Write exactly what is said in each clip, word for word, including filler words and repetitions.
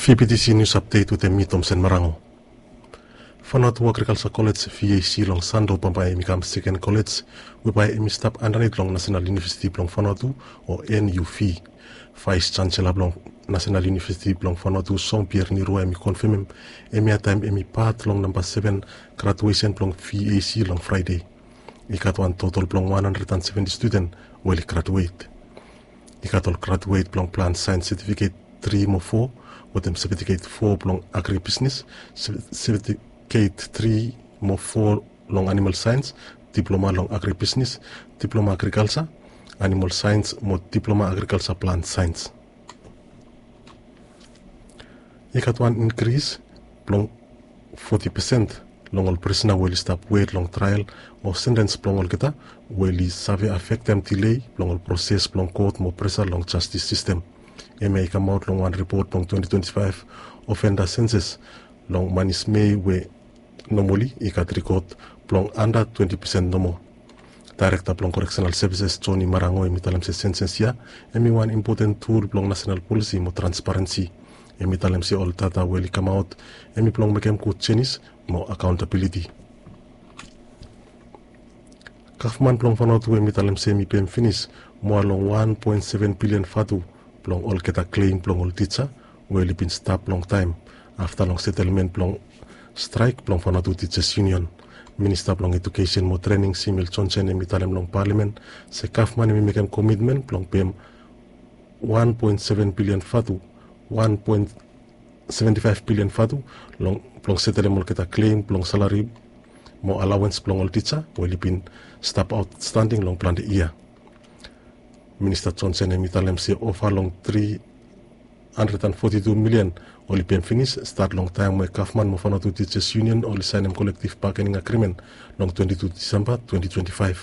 V P T C News Update with me Thompson Marango. Whanatu Agriculture College V A C long Sando Pampai Mikam Second College whereby emi stop underneath long National University Blong Whanatu or N U V. Vice Chancellor Blong National University Blong Whanatu Song Pierre Nirua emi confirm emi a time emi part long number seven graduation Blong V A C long Friday. Ikatuan total Blong one hundred seventy student will graduate. Ikatul graduate Blong Plant Science Certificate three mo four with them certificate four long agribusiness, certificate three mo four long animal science, diploma long agribusiness, diploma agriculture, animal science mo diploma agriculture plant science. Ikat one increase long forty percent long all prisoner will stop wait long trial or sentence long all kita will save affect them delay long all process long court mo pressure long justice system. E may come out long one report long twenty twenty-five offender census long manis may we normally ikat record long under twenty percent no more. Director long correctional services Johnny Marango emi talam se sentence ya emi one important tool long national policy mo transparency emi talam se all data will come out emi long mekem ku chenis mo accountability. Kafman long Whanatu emi talam se emi pem finish mo long one point seven billion fatu long all kita claim long all teacher will been stopped long time after long settlement long strike long Whanatu Teachers Union. Minister long education mo training Simil Johnson emi talem long parliament se Kafman emi mekem commitment long pem one point seven billion fatu one point seven five billion fatu long long settlement kita claim long salary mo allowance long all teacher will been stop outstanding long plan the year. Minister Johnson emi talem se offer long three hundred forty-two million only pen finish start long time where Kafman mo Whanatu Teachers Union only sign a collective bargaining agreement long twenty-two December twenty twenty-five.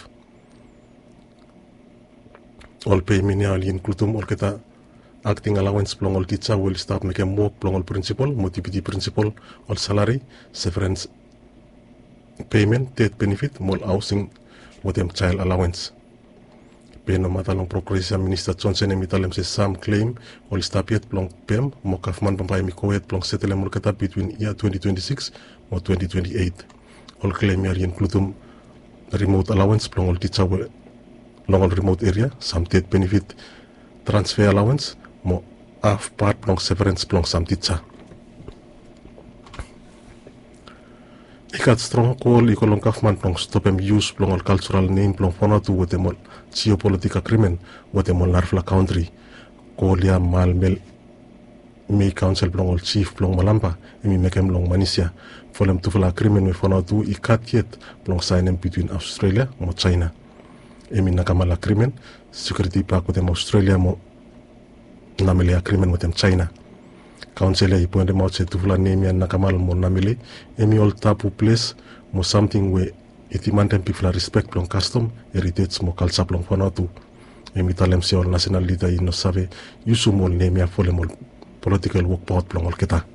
All pay mini all include all kita acting allowance long all teacher will start making more long all principal, motivity principal, all salary, severance payment, death benefit, more housing with them child allowance. Peno matalong Procreation Minister Johnson emi talem se some claim all stapiet plong pem mo Kafman pampai mi koet plong settle mo kata between year twenty twenty-six or twenty twenty-eight. All claim are include remote allowance plong all teacher long all remote area, some death benefit transfer allowance mo half part plong severance plong some teacher. Ikat strong call ikolong Kafman plong stop em use plong all cultural name plong Whanatu with them all geopolitical agreement with them all Narfla country. Call ya mal mel me council plong all chief plong Malampa emi mekem long Manisia for them to full agreement with Whanatu ikat yet plong sign em between Australia mo China. Emi nakamal agreement security pack with them Australia mo namele agreement with them China. Council ya ipo ende mauche tufula name ya nakamal mo namele emi all tapu place mo something we iti mantem people respect long custom heritage mo culture long Whanatu emi talem se all national leader ino save yusu mol name ya fole mol political work pot long all kita.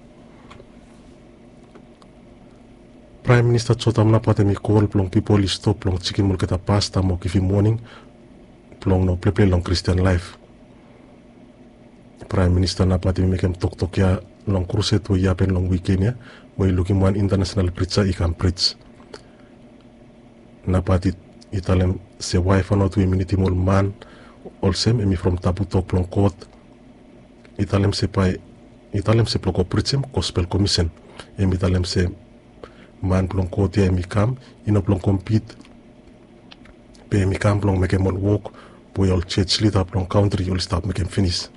Prime Minister Chotam na pate mi call plong people stop plong chicken mol kita pasta mo kifi morning plong no play long Christian life. Prime Minister na pati mekem tok tok ya long crusade wo yapen long weekend ya wo looking one international preacher ikam preach na pati italem se wife not we minute mol man olsem emi from tabu tok long court italem se pai italem se ploko preachem gospel commission emi italem se man plong court ya emi kam ino plong compete pe emi kam plong mekem mol walk boy all church leader plong country all stop mekem finish.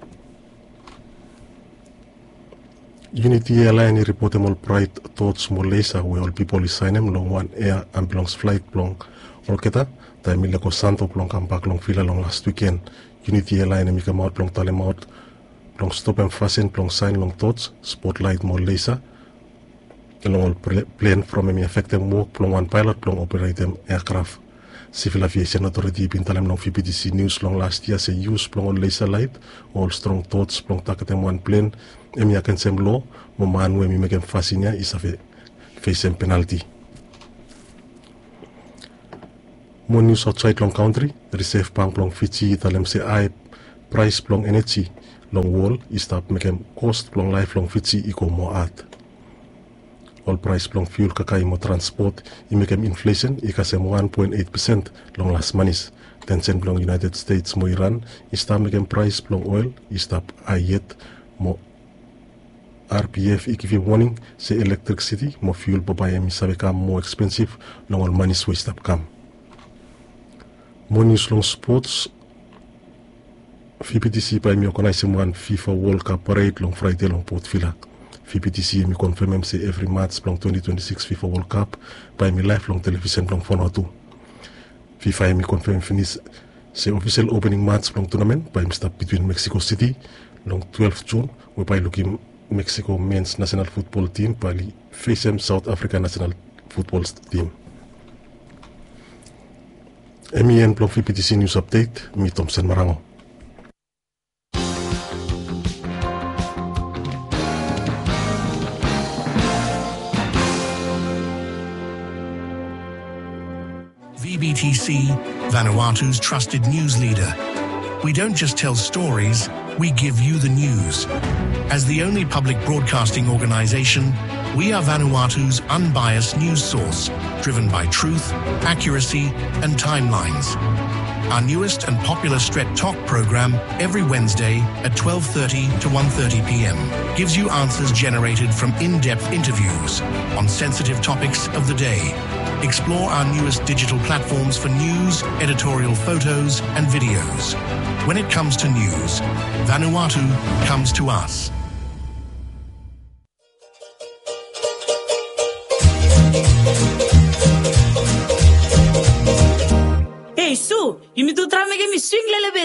Unity Airline report them all bright thoughts more laser where all people is sign them long one air ambulance flight long all keta time ilako santo long come back long fila long last weekend. Unity Airline emi come out long talem out long stop and fasten long sign long thoughts spotlight more laser long all plane from emi affect them work long one pilot long operate them aircraft. Civil Aviation Authority pintalem long V P T C news long last year say use long all laser light all strong thoughts long takatem one plane emi akan sem law mo manu emi mekem fasinya isa fe face penalty. Mo news outside long country receive pang long Fiji talem se I price long energy long wall istap mekem cost plong life long fitsi iko mo at. All price plong fuel kakai mo transport i mekem inflation ikasem one point eight percent long last manis. ten cent plong United States mo Iran istap mekem price plong oil istap ayet mo R P F ikivi warning se electricity mo fuel papaya mi sabe kam more expensive long all manis we stap kam. More news long sports. V P T C pa mi organize one FIFA World Cup parade long Friday long Port Vila. V P T C mi confirm say every match long twenty twenty-six FIFA World Cup pa mi live long television long phone two. FIFA mi confirm finish say official opening match long tournament pa mi start between Mexico City long twelfth June we pa looking Mexico men's national football team pa li face them South Africa national football team. M E N plong V P T C news update mi Thompson Marango. V B T C, Vanuatu's trusted news leader. We don't just tell stories, we give you the news. As the only public broadcasting organization, we are Vanuatu's unbiased news source, driven by truth, accuracy, and timelines. Our newest and popular Stret Talk program, every Wednesday at twelve thirty to one thirty p m, gives you answers generated from in-depth interviews on sensitive topics of the day. Explore our newest digital platforms for news, editorial photos, and videos. When it comes to news, Vanuatu comes to us. Hey Sue, you me do try make me swing lele